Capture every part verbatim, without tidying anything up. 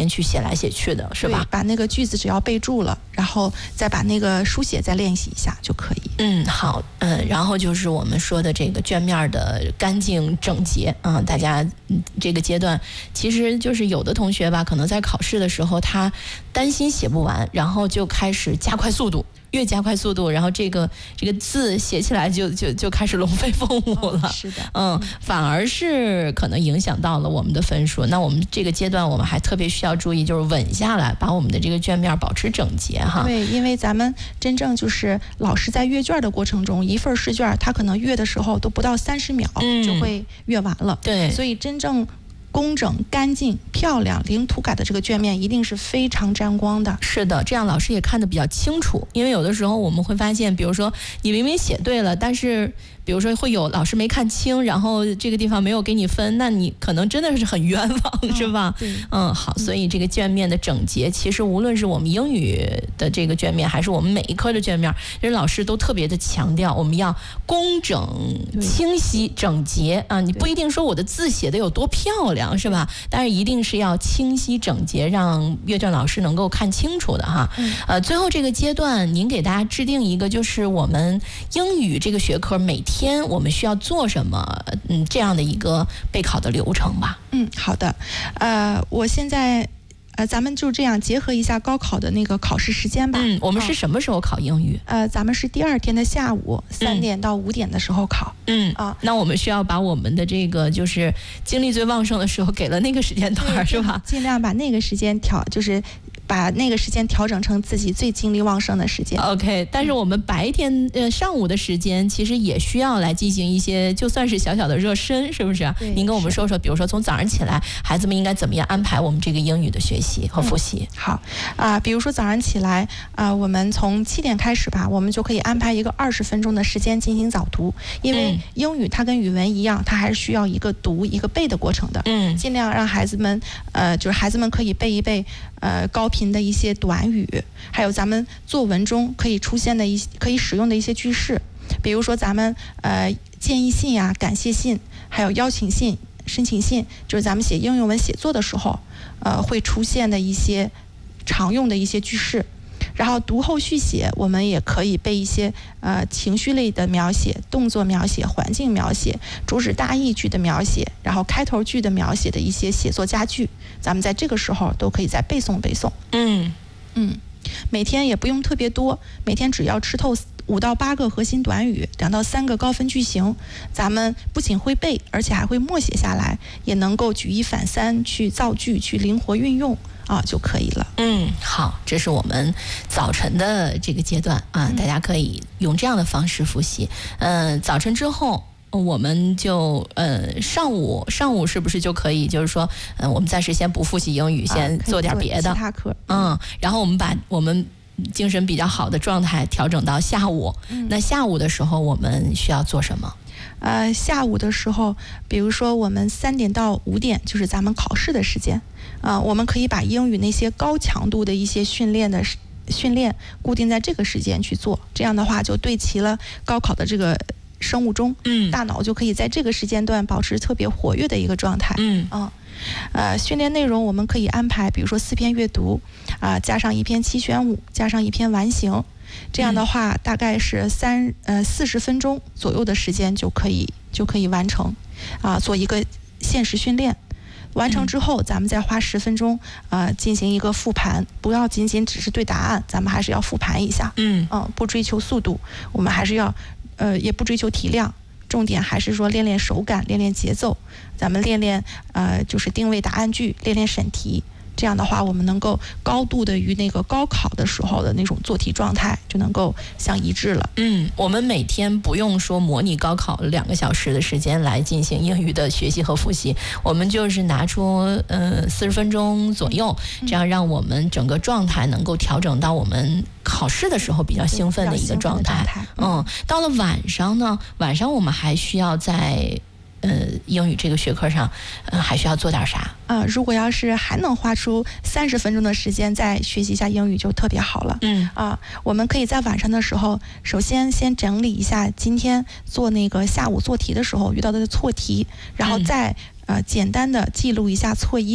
边去写来写去的，是吧？ 把那个句子只要背住了，然后再把那个书写再练习一下就可以。 嗯，好，嗯，然后就是我们说的这个卷面的干净整洁啊、嗯，大家这个阶段其实就是有的同学吧，可能在考试的时候他担心写不完，然后就开始加快速度。越加快速度，然后这个这个字写起来就就就开始龙飞凤舞了、 哦、是的， 嗯，反而是可能影响到了我们的分数。那我们这个阶段我们还特别需要注意，就是稳下来，把我们的这个卷面保持整洁哈。 对，因为咱们真正就是老师在阅卷的过程中，一份试卷他可能阅的时候都不到三十秒就会阅完了、嗯、 对， 所以真正工整、干净、漂亮、零涂改的这个卷面一定是非常沾光的。 是的，这样老师也看得比较清楚。因为有的时候我们会发现，比如说你明明写对了，但是比如说会有老师没看清，然后这个地方没有给你分，那你可能真的是很冤枉、嗯、是吧？ 对， 嗯，好，所以这个卷面的整洁，其实无论是我们英语的这个卷面，还是我们每一科的卷面，其实老师都特别的强调，我们要工整、清晰、整洁啊！你不一定说我的字写的有多漂亮，是吧？但是一定是要清晰整洁，让阅卷老师能够看清楚的哈。 嗯、 呃，最后这个阶段，您给大家制定一个，就是我们英语这个学科每天天我们需要做什么？嗯，这样的一个备考的流程吧。 嗯，好的。呃，我现在呃，咱们就这样结合一下高考的那个考试时间吧。 嗯，我们是什么时候考英语？ 呃，咱们是第二天的下午三点到五点的时候考。 嗯啊，那我们需要把我们的这个就是精力最旺盛的时候给了那个时间段，是吧？ 尽量把那个时间调，就是把那个时间调整成自己最精力旺盛的时间。 OK， 但是我们白天呃上午的时间其实也需要来进行一些就算是小小的热身，是不是？您跟我们说说，比如说从早上起来孩子们应该怎么样安排我们这个英语的学习和复习？ 嗯、好啊、呃，比如说早上起来啊、呃，我们从七点开始吧，我们就可以安排一个二十分钟的时间进行早读，因为英语它跟语文一样，它还是需要一个读一个背的过程的。 嗯， 尽量让孩子们呃，就是孩子们可以背一背呃高频的一些短语，还有咱们作文中可以出现的一些可以使用的一些句式，比如说咱们呃建议信呀、感谢信，还有邀请信、申请信，就是咱们写应用文写作的时候，呃会出现的一些常用的一些句式。然后读后续写，我们也可以背一些呃情绪类的描写、动作描写、环境描写、主旨大意句的描写，然后开头句的描写的一些写作佳句，咱们在这个时候都可以再背诵背诵。 嗯嗯，每天也不用特别多，每天只要吃透五到八个核心短语，两到三个高分句型，咱们不仅会背，而且还会默写下来，也能够举一反三，去造句，去灵活运用。啊，就可以了。 嗯，好，这是我们早晨的这个阶段啊， 嗯、 大家可以用这样的方式复习。嗯、呃，早晨之后，我们就呃上午上午是不是就可以，就是说，嗯、呃，我们暂时先不复习英语，先做点别的、 啊、其他课。 嗯，然后我们把我们精神比较好的状态调整到下午。 嗯、 那下午的时候，我们需要做什么？ 呃，下午的时候，比如说我们三点到五点就是咱们考试的时间，啊、呃，我们可以把英语那些高强度的一些训练的训练固定在这个时间去做，这样的话就对齐了高考的这个生物钟， 嗯， 大脑就可以在这个时间段保持特别活跃的一个状态， 嗯啊、呃，呃，训练内容我们可以安排，比如说四篇阅读，啊、呃，加上一篇七选五，加上一篇完形。这样的话，大概是三呃四十分钟左右的时间就可以就可以完成，啊，做一个限时训练。完成之后，咱们再花十分钟，呃，进行一个复盘。不要仅仅只是对答案，咱们还是要复盘一下。 嗯嗯，不追求速度，我们还是要，呃，也不追求体量，重点还是说练练手感，练练节奏。咱们练练呃，就是定位答案句，练练审题。这样的话，我们能够高度的与那个高考的时候的那种做题状态就能够相一致了。 嗯，我们每天不用说模拟高考两个小时的时间来进行英语的学习和复习，我们就是拿出呃四十分钟左右，这样让我们整个状态能够调整到我们考试的时候比较兴奋的一个状态。嗯，到了晚上呢，晚上我们还需要在呃，英语这个学科上，呃，还需要做点啥？ 啊、呃，如果要是还能花出三十分钟的时间再学习一下英语，就特别好了。 嗯啊、呃，我们可以在晚上的时候，首先先整理一下今天做那个下午做题的时候遇到的错题，然后再、嗯、呃简单的记录一下错音。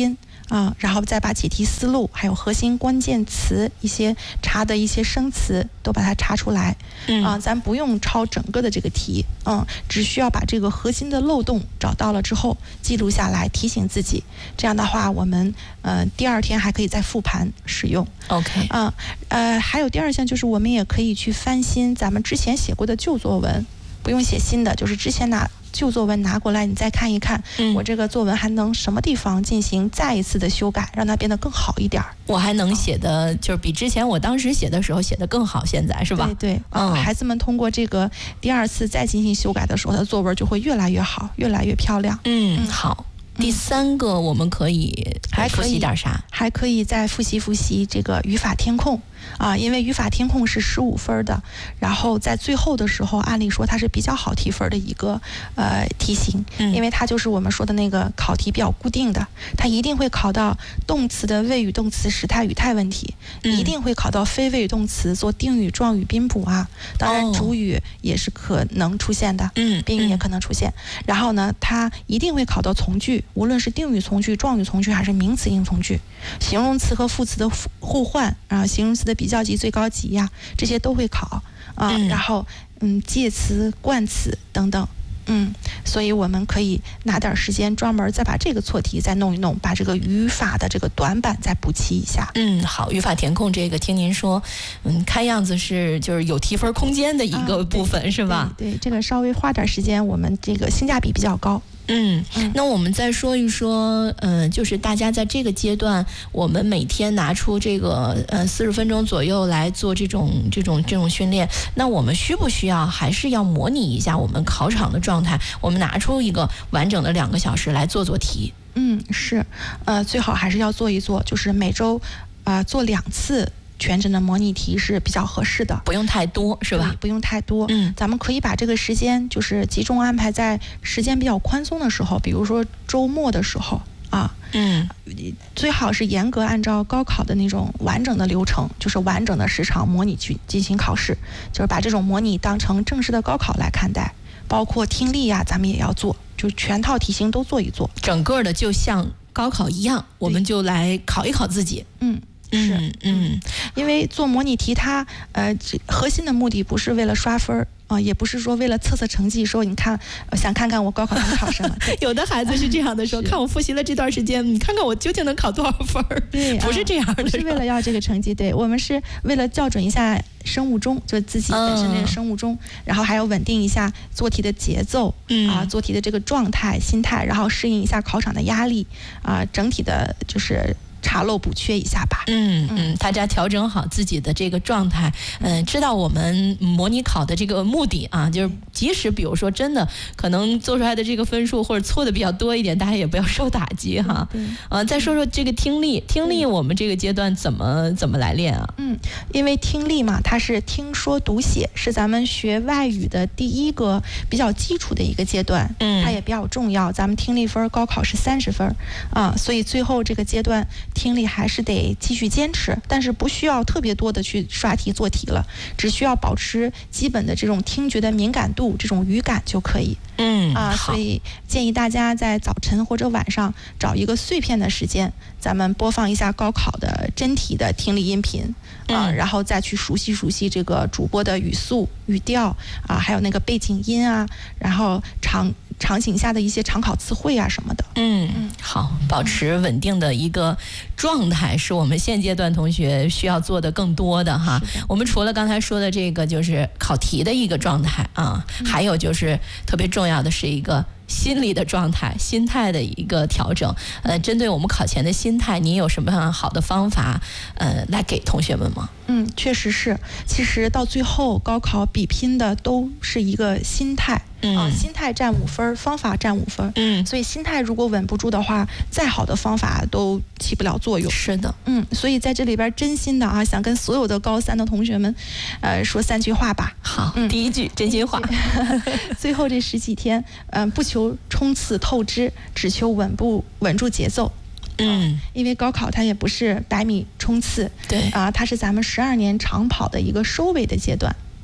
啊，然后再把解题思路还有核心关键词一些查的一些生词都把它查出来。 嗯啊，咱不用抄整个的这个题，嗯，只需要把这个核心的漏洞找到了之后记录下来，提醒自己。这样的话，我们呃第二天还可以再复盘使用。 OK， 啊，呃，还有第二项就是我们也可以去翻新咱们之前写过的旧作文，不用写新的，就是之前拿旧作文拿过来，你再看一看， 嗯我这个作文还能什么地方进行再一次的修改，让它变得更好一点儿。 我还能写的就是比之前我当时写的时候写的更好，现在是吧？ 对对， 嗯， 孩子们通过这个第二次再进行修改的时候，他的作文就会越来越好，越来越漂亮。 嗯，好。第三个我们可以还可以复习点啥？ 还可以再复习复习这个语法填空啊，因为语法填空是十五分的，然后在最后的时候，按理说它是比较好提分的一个呃题型， 嗯因为它就是我们说的那个考题比较固定的，它一定会考到动词的谓语、动词时态、语态问题， 嗯一定会考到非谓语动词做定语、状语、宾补啊，当然哦主语也是可能出现的， 嗯， 宾语也可能出现。然后呢，它一定会考到从句，无论是定语从句、状语从句还是名词应从句，形容词和副词的互互换啊，形容词的比较级、最高级呀、这些都会考啊。 嗯然后嗯，介词、冠词等等。嗯，所以我们可以拿点时间专门再把这个错题再弄一弄，把这个语法的这个短板再补齐一下。 嗯，好，语法填空这个听您说，嗯，看样子是就是有提分空间的一个部分、 啊、 是吧？ 对，对，这个稍微花点时间，我们这个性价比比较高。 嗯， 嗯那我们再说一说，嗯、呃，就是大家在这个阶段，我们每天拿出这个呃四十分钟左右来做这种这种这种训练，那我们需不需要还是要模拟一下我们考场的状态？我们拿出一个完整的两个小时来做做题。 嗯，是，呃，最好还是要做一做，就是每周啊、呃、做两次。全程的模拟题是比较合适的， 不用太多，是吧？ 不用太多。 嗯， 咱们可以把这个时间就是集中安排在时间比较宽松的时候，比如说周末的时候啊。 嗯， 最好是严格按照高考的那种完整的流程，就是完整的时长模拟去进行考试，就是把这种模拟当成正式的高考来看待，包括听力呀，咱们也要做，就全套题型都做一做。 整个的就像高考一样，我们就来考一考自己。 嗯。是， 嗯嗯， 因为做模拟题它，呃，核心的目的不是为了刷分儿啊、呃，也不是说为了测测成绩，说你看，呃、想看看我高考能考什么。 有的孩子是这样的说，看我复习了这段时间，你看看我究竟能考多少分儿？ 对， 不是这样的， 不是为了要这个成绩，对我们是为了校准一下生物钟，就自己本身那个生物钟，嗯、然后还要稳定一下做题的节奏， 嗯啊，做题的这个状态、心态，然后适应一下考场的压力，啊，整体的就是。查漏补缺一下吧。 嗯嗯，大家调整好自己的这个状态，嗯、呃，知道我们模拟考的这个目的啊，就是即使比如说真的可能做出来的这个分数或者错的比较多一点，大家也不要受打击哈。 嗯， 呃，再说说这个听力，听力我们这个阶段怎么怎么来练啊？ 嗯，因为听力嘛，它是听说读写，是咱们学外语的第一个比较基础的一个阶段， 嗯， 它也比较重要。咱们听力分高考是三十分啊，所以最后这个阶段。听力还是得继续坚持，但是不需要特别多的去刷题做题了，只需要保持基本的这种听觉的敏感度，这种语感就可以。 嗯啊，所以建议大家在早晨或者晚上找一个碎片的时间，咱们播放一下高考的真题的听力音频啊， 嗯、 然后再去熟悉熟悉这个主播的语速、语调啊，还有那个背景音啊，然后场场景下的一些常考词汇啊什么的。 嗯嗯，好，保持稳定的一个状态是我们现阶段同学需要做的更多的哈。我们除了刚才说的这个就是考题的一个状态啊，嗯、还有就是特别重要的是一个心理的状态、心态的一个调整。呃，针对我们考前的心态，您有什么样好的方法呃来给同学们吗？ 嗯，确实是。其实到最后高考比拼的都是一个心态。 嗯、 啊，心态占五分，方法占五分。 嗯， 所以心态如果稳不住的话，再好的方法都起不了作用。 是的， 嗯，所以在这里边真心的啊，想跟所有的高三的同学们，呃，说三句话吧。 好，嗯、第一句真心话。 最后这十几天，嗯、呃，不求冲刺透支，只求稳步稳住节奏。 嗯， 啊、因为高考它也不是百米冲刺， 对啊、呃，它是咱们十二年长跑的一个收尾的阶段。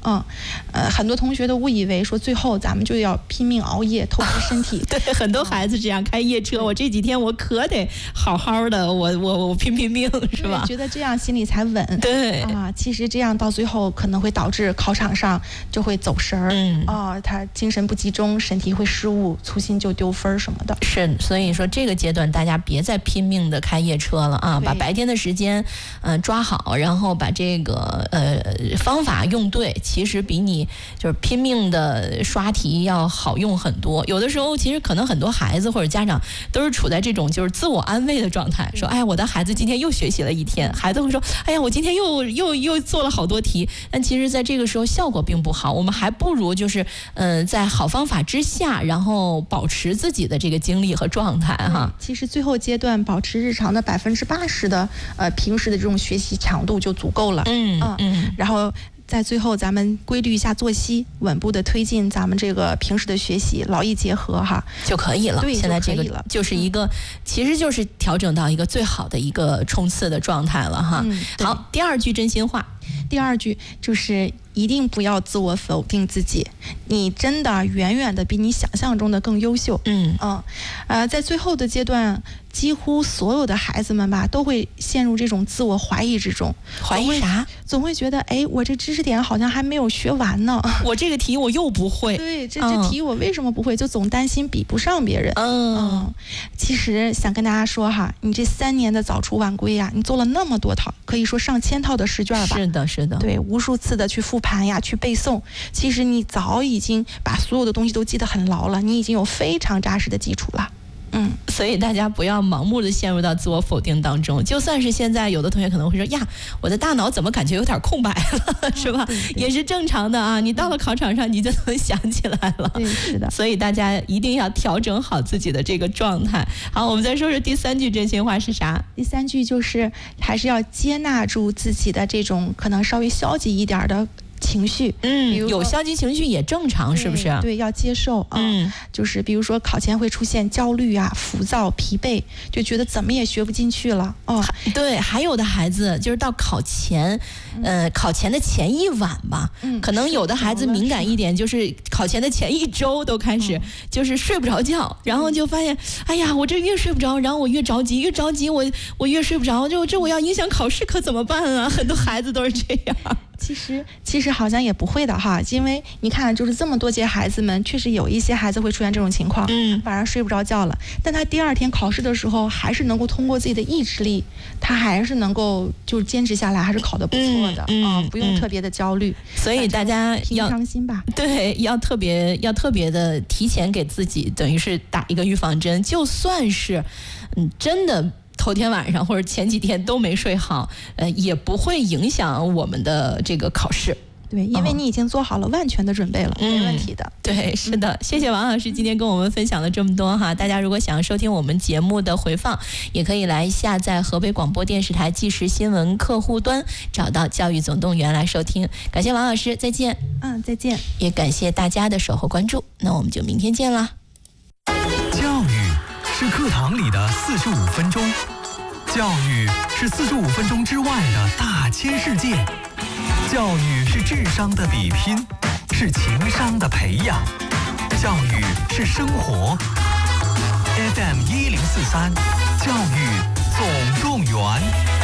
嗯，呃，很多同学都误以为说最后咱们就要拼命熬夜透支身体。 对，很多孩子这样开夜车，我这几天我可得好好的，我我我拼拼命，是吧？ 觉得这样心里才稳。 对啊，其实这样到最后可能会导致考场上就会走神儿，嗯，啊，他精神不集中，身体会失误，粗心就丢分什么的。 是，所以说这个阶段大家别再拼命的开夜车了啊，把白天的时间嗯、呃、抓好，然后把这个呃方法用对，其实比你就是拼命的刷题要好用很多。有的时候其实可能很多孩子或者家长都是处在这种就是自我安慰的状态，说哎，我的孩子今天又学习了一天，孩子会说哎呀，我今天又又又做了好多题，但其实在这个时候效果并不好，我们还不如就是嗯、呃、在好方法之下，然后保持自己的这个精力和状态哈。 其实最后阶段保持日常的百分之八十的呃平时的这种学习强度就足够了。 嗯嗯， 嗯然后在最后咱们规律一下作息，稳步的推进咱们这个平时的学习，劳逸结合哈就可以了。 对， 现在这个就是一个、嗯，其实就是调整到一个最好的一个冲刺的状态了哈。 嗯、 好，第二句真心话， 第二句就是一定不要自我否定自己，你真的远远的比你想象中的更优秀。 嗯嗯，呃，在最后的阶段，几乎所有的孩子们吧，都会陷入这种自我怀疑之中。 怀疑啥？ 总会觉得，哎，我这知识点好像还没有学完呢。 我这个题我又不会。 对，这这题我为什么不会？嗯、就总担心比不上别人。 嗯, 嗯，其实想跟大家说哈，你这三年的早出晚归呀、啊，你做了那么多套，可以说上千套的试卷吧。 是的，是的。 对，无数次的去复盘呀，去背诵。其实你早已经把所有的东西都记得很牢了，你已经有非常扎实的基础了。嗯， 所以大家不要盲目的陷入到自我否定当中。就算是现在有的同学可能会说呀，我的大脑怎么感觉有点空白了，是吧？ 对对， 也是正常的啊。你到了考场上，你就能想起来了。 对，是的。 所以大家一定要调整好自己的这个状态。好，我们再说说第三句真心话是啥？ 第三句就是还是要接纳住自己的这种可能稍微消极一点的情绪。 嗯，有消极情绪也正常，是不是？ 对，对，要接受啊。嗯，就是比如说考前会出现焦虑啊、浮躁、疲惫，就觉得怎么也学不进去了。哦， 对，还有的孩子就是到考前，呃，考前的前一晚吧，嗯，可能有的孩子敏感一点，就是考前的前一周都开始就是睡不着觉，嗯、然后就发现，哎呀，我这越睡不着，然后我越着急，越着急我我越睡不着，就这我要影响考试可怎么办啊？很多孩子都是这样。 其实其实好像也不会的哈，因为你看，就是这么多届孩子们，确实有一些孩子会出现这种情况，嗯，晚上睡不着觉了，但他第二天考试的时候，还是能够通过自己的意志力，他还是能够就是坚持下来，还是考得不错的，嗯，啊、嗯不用特别的焦虑。 所以大家要平常心吧， 对，要特别要特别的提前给自己，等于是打一个预防针，就算是嗯真的。头天晚上或者前几天都没睡好，呃，也不会影响我们的这个考试。 对，因为你已经做好了万全的准备了，嗯、没问题的。 对，是的，谢谢王老师今天跟我们分享了这么多哈。大家如果想要收听我们节目的回放，也可以来下载河北广播电视台即时新闻客户端，找到教育总动员来收听。感谢王老师，再见。 嗯，再见。 也感谢大家的守候关注，那我们就明天见啦。 教育是课堂里的四十五分钟，教育是四十五分钟之外的大千世界，教育是智商的比拼，是情商的培养，教育是生活。F M 一零四三，教育总动员。